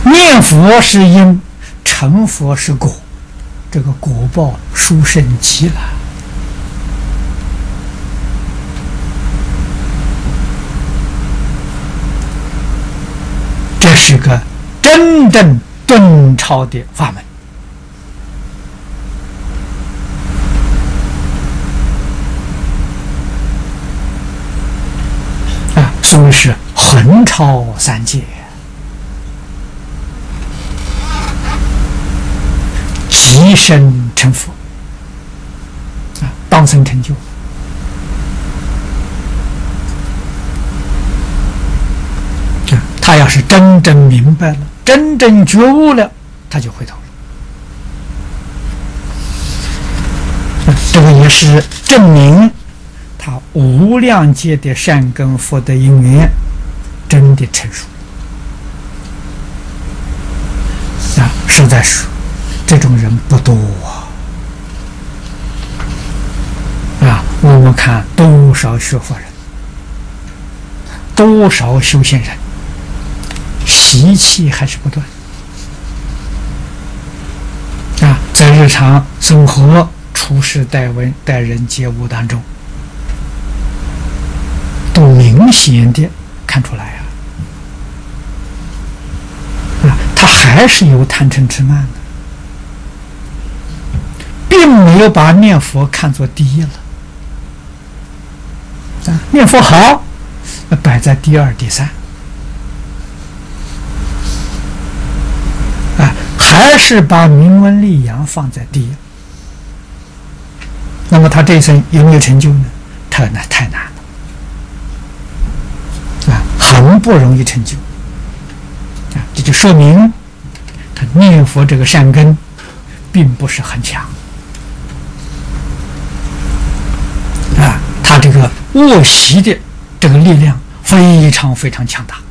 念佛是因，成佛是果，这个果报殊胜极了。这是个真正顿超的法门。所以是横超三界，即生成佛，当生成就。他要是真正明白了，真正觉悟了，他就回头了。这个也是证明他无量劫的善根福德因缘真的成熟实在是这种人不多我们看多少学佛人，多少修行人，习气还是不断在日常生活处事待人接物当中，都明显的看出来他还是有贪嗔痴慢的，并没有把念佛看作第一了念佛好摆在第二第三还是把名闻利养放在第一。那么他这一生有没有成就呢？太难了很不容易成就这就说明他念佛这个善根并不是很强他这个恶习的这个力量非常非常强大。